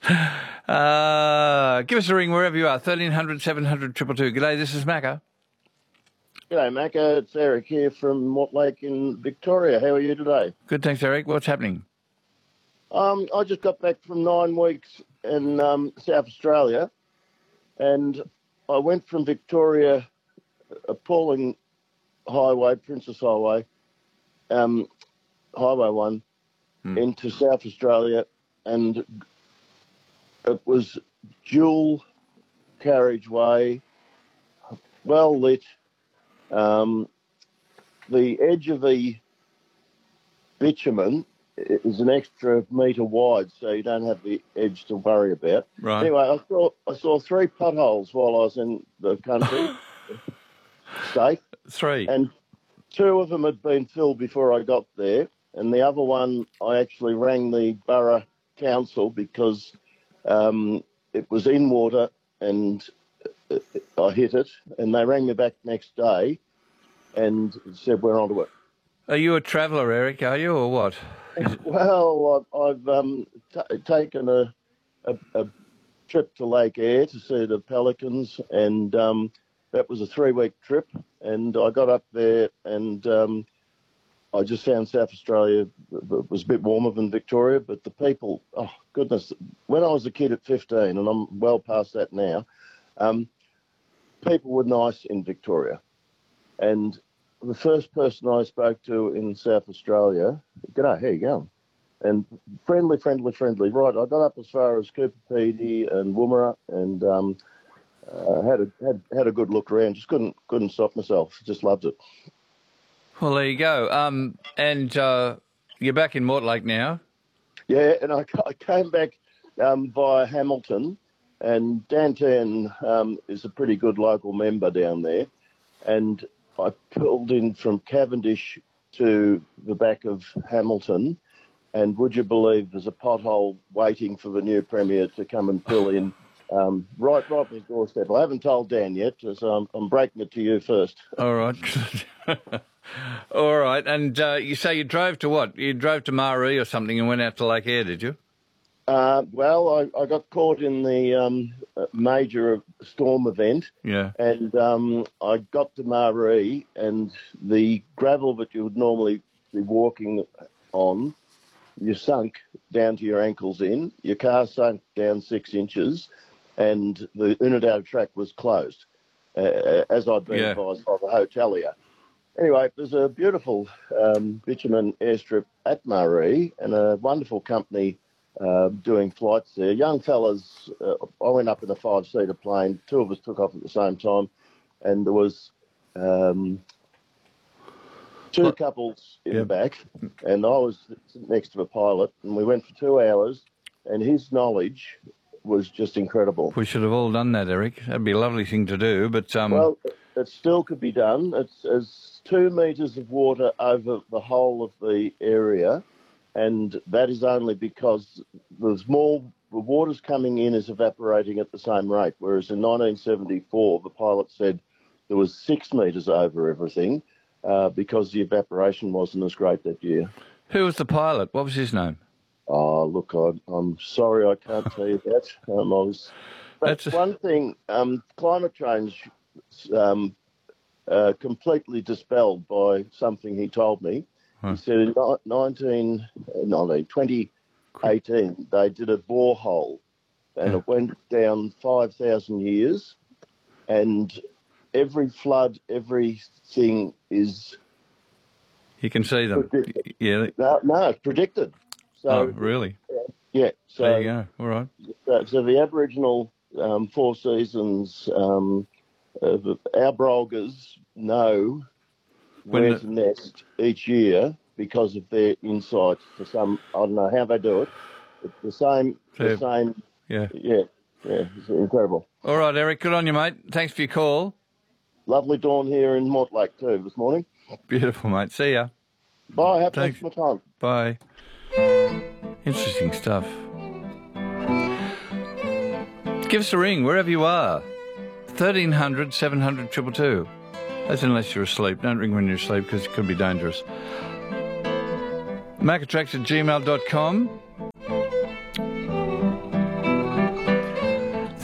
Give us a ring wherever you are, 1300 700 222. G'day, this is Macca. G'day, Macca. It's Eric here from Mortlake in Victoria. How are you today? Good, thanks, Eric. What's happening? I just got back from 9 weeks in South Australia, and I went from Victoria, Pauling Highway, Princess Highway, Highway 1, into South Australia, and it was dual carriageway, well lit. The edge of the bitumen is an extra metre wide, so you don't have the edge to worry about. Right. Anyway, I saw 3 potholes while I was in the country, state. 3. And 2 of them had been filled before I got there, and the other one I actually rang the borough council because it was in water and I hit it, and they rang me back next day and said we're onto it. Are you a traveller, Eric, are you, or what? Well, I've taken a trip to Lake Eyre to see the pelicans, and that was a 3-week trip, and I got up there and I just found South Australia was a bit warmer than Victoria, but the people, oh, goodness, when I was a kid at 15, and I'm well past that now, people were nice in Victoria. And the first person I spoke to in South Australia, g'day, how you going? And friendly. Right, I got up as far as Cooper Pedy and Woomera, and had a good look around. Just couldn't stop myself. Just loved it. Well, there you go. And you're back in Mortlake now. Yeah, and I came back via Hamilton, and Dan Tan is a pretty good local member down there, and I pulled in from Cavendish to the back of Hamilton, and would you believe there's a pothole waiting for the new Premier to come and fill in right on his doorstep. I haven't told Dan yet, so I'm breaking it to you first. All right. All right. And you say you drove to what? You drove to Maree or something and went out to Lake Eyre, did you? Well, I got caught in the major storm event. Yeah. And I got to Maree, and the gravel that you would normally be walking on, you sunk down to your ankles in. Your car sunk down 6 inches, and the Unadao track was closed, as I'd been advised by the hotelier. Anyway, there's a beautiful bitumen airstrip at Maree, and a wonderful company doing flights there. Young fellas, I went up in a 5-seater plane. 2 of us took off at the same time, and there was 2 couples in the back, and I was next to the pilot, and we went for 2 hours, and his knowledge was just incredible. We should have all done that, Eric. That'd be a lovely thing to do, but... Well, it still could be done. It's 2 metres of water over the whole of the area, and that is only because the water's coming in is evaporating at the same rate, whereas in 1974 the pilot said there was 6 metres over everything because the evaporation wasn't as great that year. Who was the pilot? What was his name? Oh, look, I'm sorry I can't tell you that. That's one thing, climate change completely dispelled by something he told me. He said in 2018 they did a borehole, and it went down 5,000 years, and every flood, everything is... You can see them. Predicted. Yeah. No, it's predicted. So, oh, really? Yeah. So, there you go. All right. So the Aboriginal 4 Seasons, our brolgers know where to nest each year because of their insight to some, I don't know how they do it, but the same. Yeah. Yeah, it's incredible. All right, Eric, good on you, mate. Thanks for your call. Lovely dawn here in Mortlake too this morning. Beautiful, mate. See ya. Bye. Have thanks for my time. Bye. Interesting stuff. Give us a ring wherever you are. 1300 700 222. That's unless you're asleep. Don't ring when you're asleep because it could be dangerous. Macatrax@gmail.com.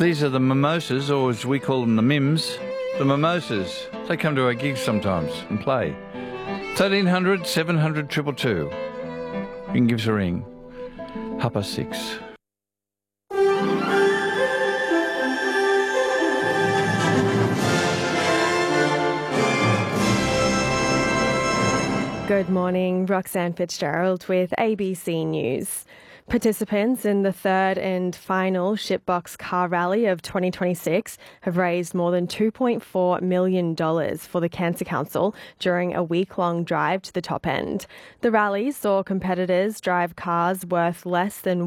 These are the mimosas, or as we call them, the mims. The mimosas. They come to our gigs sometimes and play. 1300 700 222. You can give us a ring. 6:30. Good morning, Roxanne Fitzgerald with ABC News. Participants in the third and final Shipbox Car Rally of 2026 have raised more than $2.4 million for the Cancer Council during a week-long drive to the top end. The rally saw competitors drive cars worth less than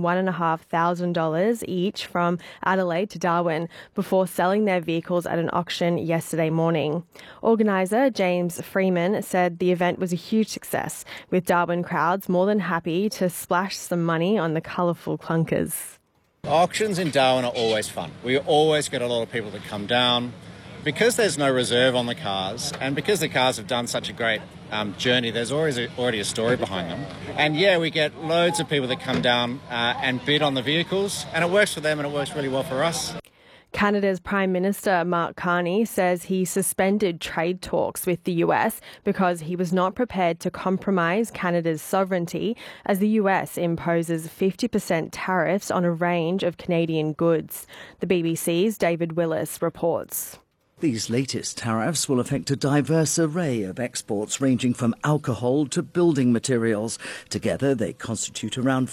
$1,500 each from Adelaide to Darwin before selling their vehicles at an auction yesterday morning. Organiser James Freeman said the event was a huge success, with Darwin crowds more than happy to splash some money on the colourful clunkers. Auctions in Darwin are always fun. We always get a lot of people that come down. Because there's no reserve on the cars, and because the cars have done such a great journey, there's already a story behind them. And yeah, we get loads of people that come down and bid on the vehicles, and it works for them and it works really well for us. Canada's Prime Minister Mark Carney says he suspended trade talks with the US because he was not prepared to compromise Canada's sovereignty as the US imposes 50% tariffs on a range of Canadian goods. The BBC's David Willis reports. These latest tariffs will affect a diverse array of exports ranging from alcohol to building materials. Together, they constitute around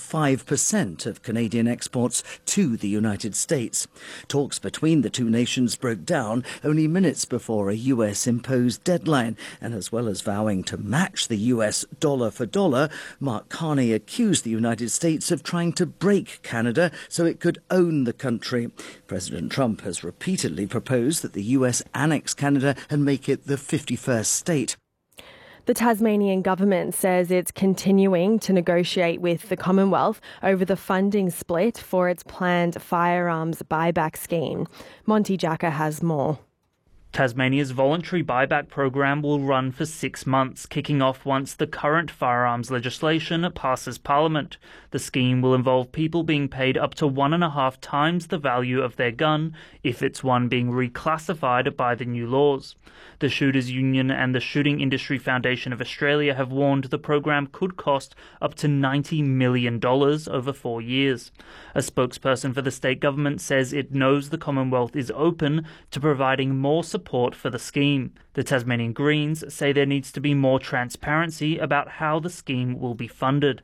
5% of Canadian exports to the United States. Talks between the two nations broke down only minutes before a US-imposed deadline. And as well as vowing to match the US dollar for dollar, Mark Carney accused the United States of trying to break Canada so it could own the country. President Trump has repeatedly proposed that the US annex Canada and make it the 51st state. The Tasmanian government says it's continuing to negotiate with the Commonwealth over the funding split for its planned firearms buyback scheme. Monty Jacka has more. Tasmania's voluntary buyback program will run for 6 months, kicking off once the current firearms legislation passes Parliament. The scheme will involve people being paid up to 1.5 times the value of their gun if it's one being reclassified by the new laws. The Shooters Union and the Shooting Industry Foundation of Australia have warned the program could cost up to $90 million over 4 years. A spokesperson for the state government says it knows the Commonwealth is open to providing more support for the scheme. The Tasmanian Greens say there needs to be more transparency about how the scheme will be funded.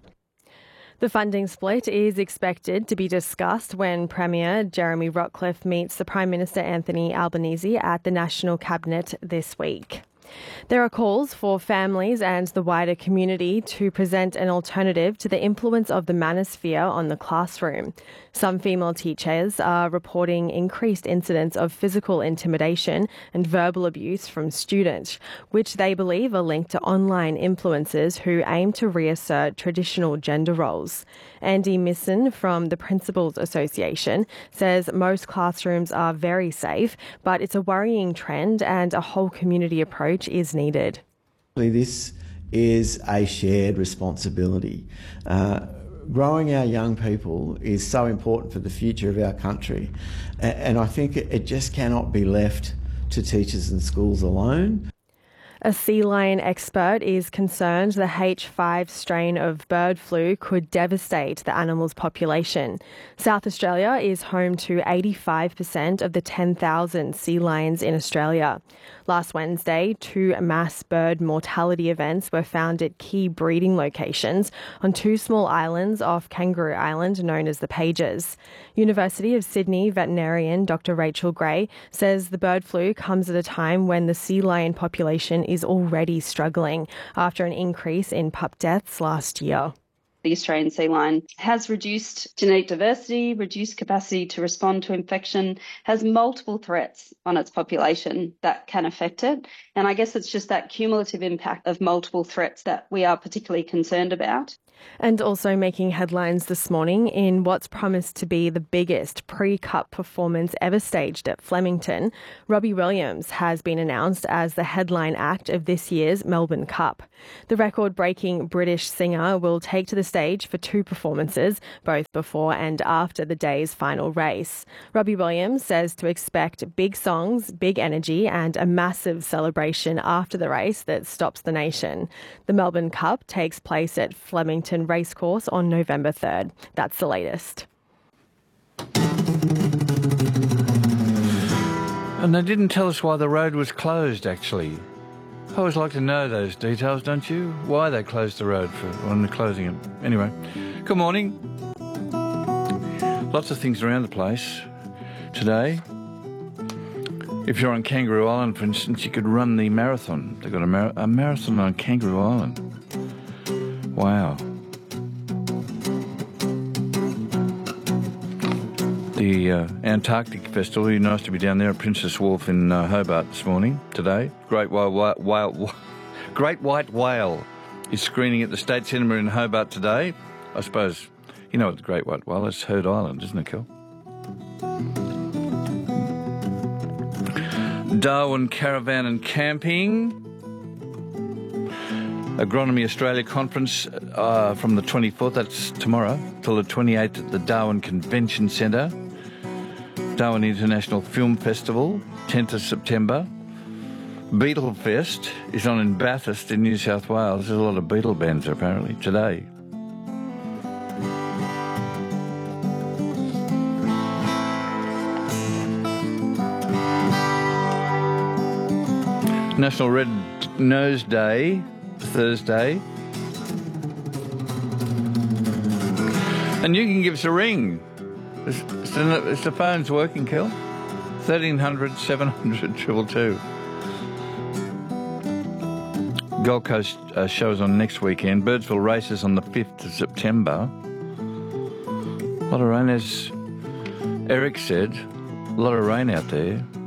The funding split is expected to be discussed when Premier Jeremy Rockliff meets the Prime Minister Anthony Albanese at the National Cabinet this week. There are calls for families and the wider community to present an alternative to the influence of the manosphere on the classroom. Some female teachers are reporting increased incidents of physical intimidation and verbal abuse from students, which they believe are linked to online influencers who aim to reassert traditional gender roles. Andy Misson from the Principals Association says most classrooms are very safe, but it's a worrying trend and a whole community approach is needed. This is a shared responsibility. Growing our young people is so important for the future of our country, and I think it just cannot be left to teachers and schools alone. A sea lion expert is concerned the H5 strain of bird flu could devastate the animal's population. South Australia is home to 85% of the 10,000 sea lions in Australia. Last Wednesday, 2 mass bird mortality events were found at key breeding locations on 2 small islands off Kangaroo Island known as the Pages. University of Sydney veterinarian Dr. Rachel Gray says the bird flu comes at a time when the sea lion population is already struggling after an increase in pup deaths last year. The Australian sea lion has reduced genetic diversity, reduced capacity to respond to infection, has multiple threats on its population that can affect it. And I guess it's just that cumulative impact of multiple threats that we are particularly concerned about. And also making headlines this morning in what's promised to be the biggest pre-Cup performance ever staged at Flemington, Robbie Williams has been announced as the headline act of this year's Melbourne Cup. The record-breaking British singer will take to the stage for 2 performances, both before and after the day's final race. Robbie Williams says to expect big songs, big energy and a massive celebration after the race that stops the nation. The Melbourne Cup takes place at Flemington Racecourse on November 3rd. That's the latest. And they didn't tell us why the road was closed, actually. I always like to know those details, don't you? Why they closed the road when they're closing it. Anyway, good morning. Lots of things around the place today. If you're on Kangaroo Island, for instance, you could run the marathon. They've got a marathon on Kangaroo Island. Wow. The Antarctic Festival. Nice to be down there at Princess Wharf in Hobart this morning, today. Great White Whale is screening at the State Cinema in Hobart today. I suppose, you know what the Great White Whale is? Heard Island, isn't it, Kel? Darwin Caravan and Camping. Agronomy Australia Conference from the 24th, that's tomorrow, till the 28th at the Darwin Convention Centre. Darwin International Film Festival, 10th of September. Beetle Fest is on in Bathurst in New South Wales. There's a lot of beetle bands apparently today. National Red Nose Day, Thursday. And you can give us a ring. Is the phone's working, Kel? 1300 700 222. Gold Coast shows on next weekend. Birdsville races on the 5th of September. A lot of rain, as Eric said. A lot of rain out there.